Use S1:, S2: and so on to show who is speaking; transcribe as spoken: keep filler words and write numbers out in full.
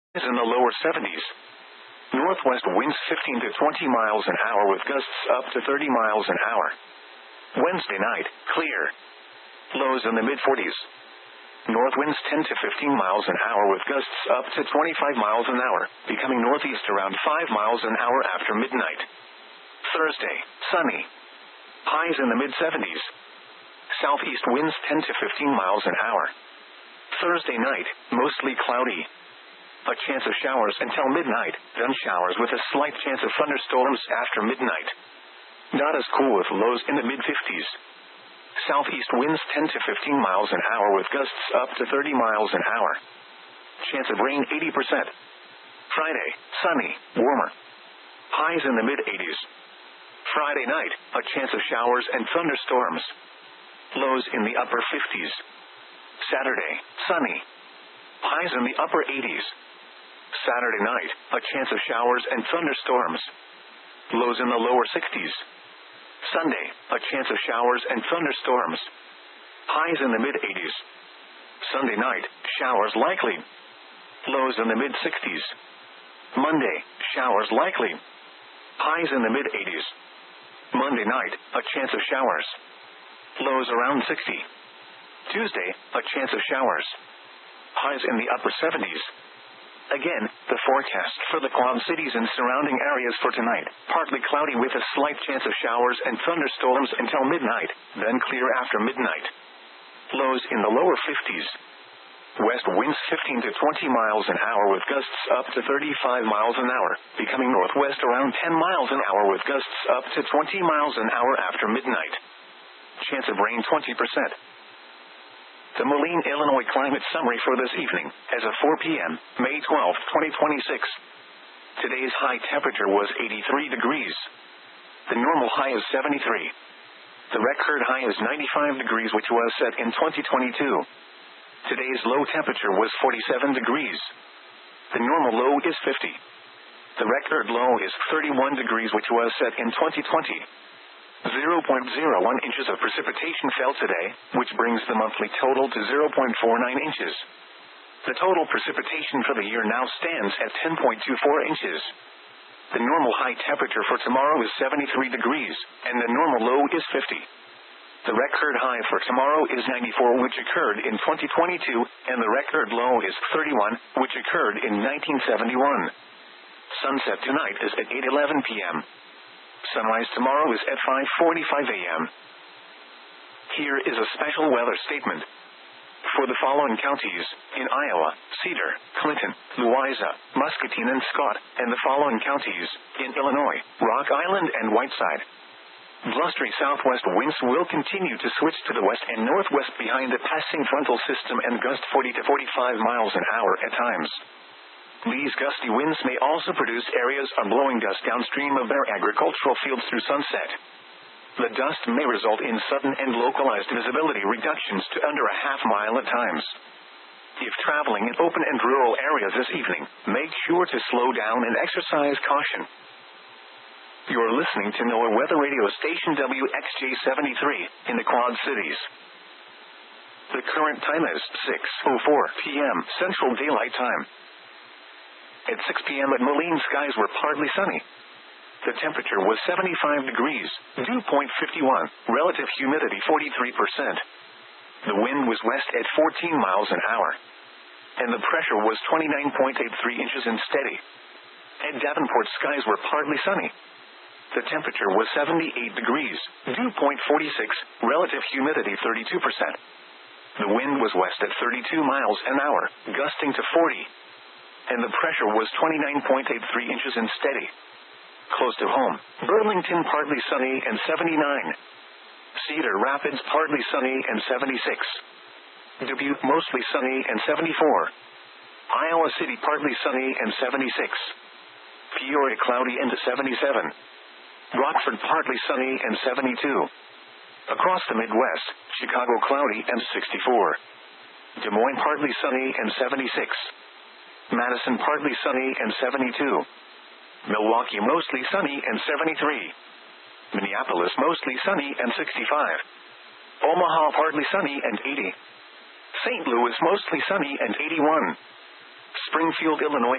S1: is in the lower seventies. Northwest winds fifteen to twenty miles an hour with gusts up to thirty miles an hour. Wednesday night, clear. Lows in the mid forties. North winds ten to fifteen miles an hour with gusts up to twenty-five miles an hour, becoming northeast around five miles an hour after midnight. Thursday, sunny. Highs in the mid seventies. Southeast winds ten to fifteen miles an hour. Thursday night, mostly cloudy. A chance of showers until midnight, then showers with a slight chance of thunderstorms after midnight. Not as cool with lows in the mid fifties. Southeast winds ten to fifteen miles an hour with gusts up to thirty miles an hour. Chance of rain eighty percent. Friday, sunny, warmer. Highs in the mid eighties. Friday night, a chance of showers and thunderstorms. Lows in the upper fifties. Saturday, sunny. Highs in the upper eighties. Saturday night, a chance of showers and thunderstorms. Lows in the lower sixties. Sunday, a chance of showers and thunderstorms. Highs in the mid eighties. Sunday night, showers likely. Lows in the mid sixties. Monday, showers likely. Highs in the mid eighties. Monday night, a chance of showers. Lows around sixty. Tuesday, a chance of showers. Highs in the upper seventies. Again, the forecast for the Quad Cities and surrounding areas for tonight. Partly cloudy with a slight chance of showers and thunderstorms until midnight, then clear after midnight. Lows in the lower fifties. West winds fifteen to twenty miles an hour with gusts up to thirty-five miles an hour, becoming northwest around ten miles an hour with gusts up to twenty miles an hour after midnight. Chance of rain twenty percent. The Moline, Illinois climate summary for this evening, as of four p.m., May twelfth, twenty twenty-six. Today's high temperature was eighty-three degrees. The normal high is seventy-three. The record high is ninety-five degrees, which was set in twenty twenty-two. Today's low temperature was forty-seven degrees. The normal low is fifty. The record low is thirty-one degrees, which was set in twenty twenty. zero point zero one inches of precipitation fell today, which brings the monthly total to zero point four nine inches. The total precipitation for the year now stands at ten point two four inches. The normal high temperature for tomorrow is seventy-three degrees, and the normal low is fifty. The record high for tomorrow is ninety-four, which occurred in twenty twenty-two, and the record low is thirty-one, which occurred in nineteen seventy-one. Sunset tonight is at eight eleven p.m. Sunrise tomorrow is at five forty-five a.m. Here is a special weather statement. For the following counties, in Iowa, Cedar, Clinton, Louisa, Muscatine and Scott, and the following counties, in Illinois, Rock Island and Whiteside. Blustery southwest winds will continue to switch to the west and northwest behind the passing frontal system and gust forty to forty-five miles an hour at times. These gusty winds may also produce areas of blowing dust downstream of their agricultural fields through sunset. The dust may result in sudden and localized visibility reductions to under a half mile at times. If traveling in open and rural areas this evening, make sure to slow down and exercise caution. You're listening to NOAA Weather Radio Station W X J seventy-three, in the Quad Cities. The current time is six oh four p.m. Central Daylight Time. At six p.m. at Moline, skies were partly sunny. The temperature was seventy-five degrees, dew point fifty-one, relative humidity forty-three percent. The wind was west at fourteen miles an hour. And the pressure was twenty-nine point eight three inches and steady. At Davenport, skies were partly sunny. The temperature was seventy-eight degrees, dew point forty-six, relative humidity thirty-two percent. The wind was west at thirty-two miles an hour, gusting to forty. And the pressure was twenty-nine point eight three inches and steady. Close to home, Burlington partly sunny and seventy-nine. Cedar Rapids partly sunny and seventy-six. Dubuque mostly sunny and seventy-four. Iowa City partly sunny and seventy-six. Peoria cloudy and seventy-seven. Rockford partly sunny and seventy-two. Across the Midwest, Chicago cloudy and sixty-four. Des Moines partly sunny and seventy-six. Madison partly sunny and seventy-two. Milwaukee mostly sunny and seventy-three. Minneapolis mostly sunny and sixty-five. Omaha partly sunny and eighty. Saint Louis mostly sunny and eighty-one. Springfield, Illinois